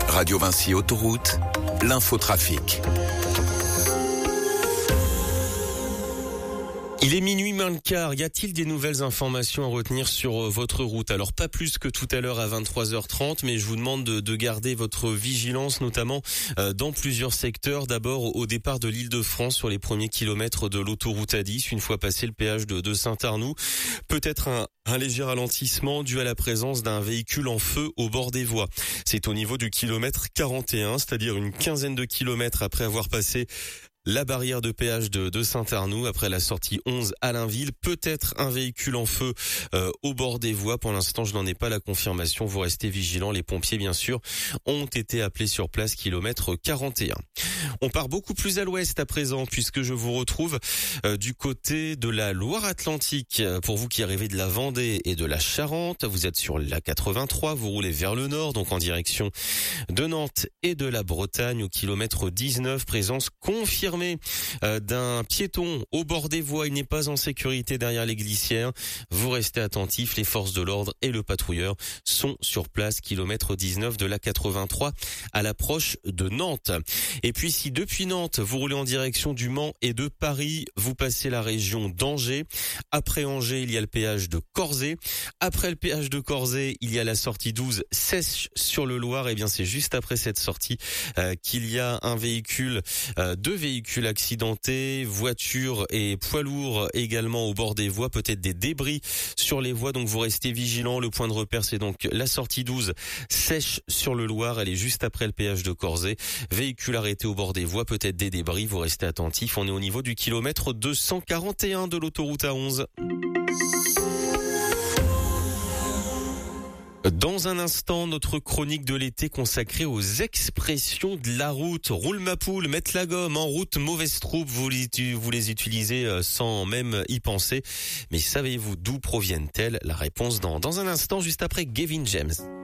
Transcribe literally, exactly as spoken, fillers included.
Radio Vinci Autoroute, l'infotrafic. Il est minuit moins le quart. Y a-t-il des nouvelles informations à retenir sur votre route? Alors pas plus que tout à l'heure à vingt-trois heures trente, mais je vous demande de, de garder votre vigilance, notamment euh, dans plusieurs secteurs. D'abord au départ de l'Île-de-France, sur les premiers kilomètres de l'autoroute A dix, une fois passé le péage de, de Saint-Arnoux. Peut-être un, un léger ralentissement dû à la présence d'un véhicule en feu au bord des voies. C'est au niveau du kilomètre quarante et un, c'est-à-dire une quinzaine de kilomètres après avoir passé la barrière de péage de, de Saint-Arnoux, après la sortie onze à Allainville. Peut-être un véhicule en feu euh, au bord des voies. Pour l'instant, je n'en ai pas la confirmation. Vous restez vigilants. Les pompiers, bien sûr, ont été appelés sur place, kilomètre quarante et un. On part beaucoup plus à l'ouest à présent, puisque je vous retrouve euh, du côté de la Loire-Atlantique. Pour vous qui arrivez de la Vendée et de la Charente, vous êtes sur la quatre-vingt-trois, vous roulez vers le nord, donc en direction de Nantes et de la Bretagne, au kilomètre dix-neuf. Présence confirmée d'un piéton au bord des voies. Il n'est pas en sécurité derrière les glissières. Vous restez attentifs. Les forces de l'ordre et le patrouilleur sont sur place, kilomètre dix-neuf de la quatre-vingt-trois à l'approche de Nantes. Et puis si depuis Nantes, vous roulez en direction du Mans et de Paris, vous passez la région d'Angers. Après Angers, il y a le péage de Corzet. Après le péage de Corzet, il y a la sortie douze, Sèche sur le Loir. Et bien c'est juste après cette sortie euh, qu'il y a un véhicule, euh, deux véhicules accidentés, voitures et poids lourds également au bord des voies, peut-être des débris sur les voies, donc vous restez vigilants. Le point de repère, c'est donc la sortie douze, Sèche sur le Loir, elle est juste après le péage de Corzet. Véhicule arrêté au bord des voies, peut-être des débris, vous restez attentifs. On est au niveau du kilomètre deux cent quarante et un de l'autoroute A onze. Dans un instant, notre chronique de l'été consacrée aux expressions de la route. Roule ma poule, mettre la gomme, en route, mauvaise troupe, vous les, vous les utilisez sans même y penser. Mais savez-vous d'où proviennent-elles? La réponse dans, dans un instant, juste après Gavin James.